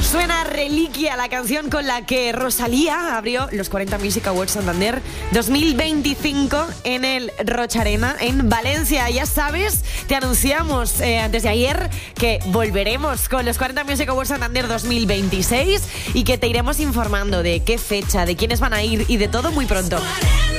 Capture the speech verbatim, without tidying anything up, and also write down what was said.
Suena Reliquia, la canción con la que Rosalía abrió los cuarenta Music Awards Santander dos mil veinticinco en el Rocha Arena, en Valencia. Ya sabes, te anunciamos eh, antes de ayer que volveremos con los cuarenta Music Awards Santander dos mil veintiséis y que te iremos informando de qué fecha, de quiénes van a ir y de todo muy pronto.